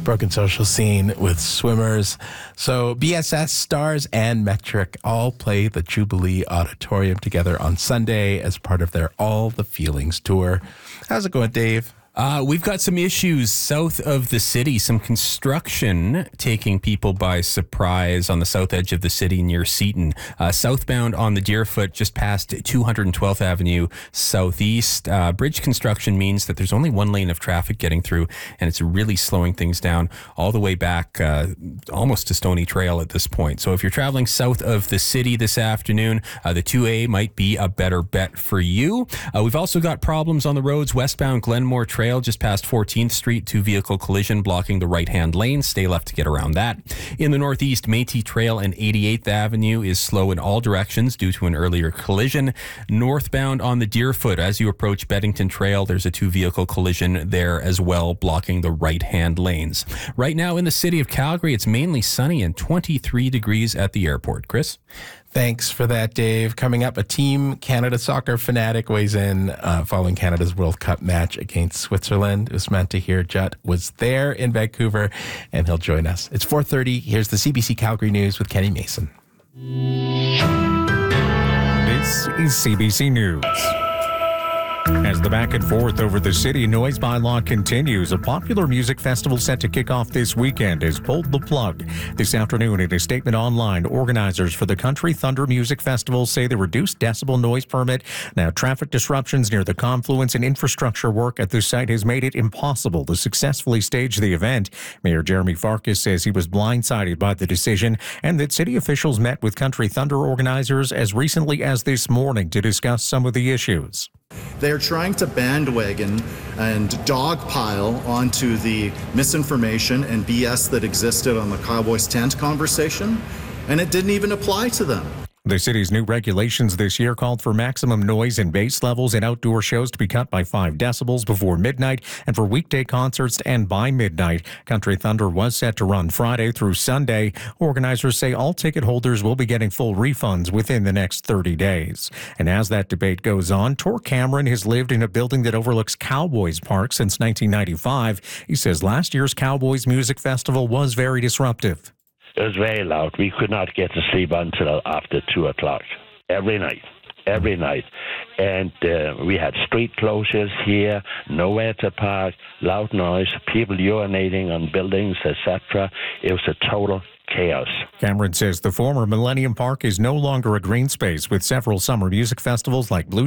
Broken Social Scene with Swimmers. So BSS, Stars, and Metric all play the Jubilee Auditorium together on Sunday as part of their All the Feelings tour. How's it going, Dave? We've got some issues south of the city, some construction taking people by surprise on the south edge of the city near Seaton. Southbound on the Deerfoot, just past 212th Avenue Southeast. Bridge construction means that there's only one lane of traffic getting through, and it's really slowing things down all the way back almost to Stony Trail at this point. So if you're traveling south of the city this afternoon, the 2A might be a better bet for you. We've also got problems on the roads westbound Glenmore Trail, just past 14th Street, two-vehicle collision blocking the right-hand lane. Stay left to get around that. In the northeast, Métis Trail and 88th Avenue is slow in all directions due to an earlier collision. Northbound on the Deerfoot, as you approach Beddington Trail, there's a two-vehicle collision there as well, blocking the right-hand lanes. Right now in the city of Calgary, it's mainly sunny and 23 degrees at the airport. Chris? Thanks for that, Dave. Coming up, a Team Canada soccer fanatic weighs in following Canada's World Cup match against Switzerland. Usman Tahir Jut was there in Vancouver, and he'll join us. It's 4:30. Here's the CBC Calgary News with Kenny Mason. This is CBC News. As the back and forth over the city noise bylaw continues, a popular music festival set to kick off this weekend has pulled the plug. This afternoon, in a statement online, organizers for the Country Thunder Music Festival say the reduced decibel noise permit, now traffic disruptions near the confluence, and infrastructure work at the site has made it impossible to successfully stage the event. Mayor Jeremy Farkas says he was blindsided by the decision and that city officials met with Country Thunder organizers as recently as this morning to discuss some of the issues. They're trying to bandwagon and dogpile onto the misinformation and BS that existed on the Cowboys tent conversation, and it didn't even apply to them. The city's new regulations this year called for maximum noise and bass levels in outdoor shows to be cut by 5 decibels before midnight, and for weekday concerts to end by midnight. Country Thunder was set to run Friday through Sunday. Organizers say all ticket holders will be getting full refunds within the next 30 days. And as that debate goes on, Tor Cameron has lived in a building that overlooks Cowboys Park since 1995. He says last year's Cowboys Music Festival was very disruptive. It was very loud. We could not get to sleep until after 2 o'clock every night. And we had street closures here, nowhere to park, loud noise, people urinating on buildings, etc. It was a total chaos. Cameron says the former Millennium Park is no longer a green space, with several summer music festivals like Blue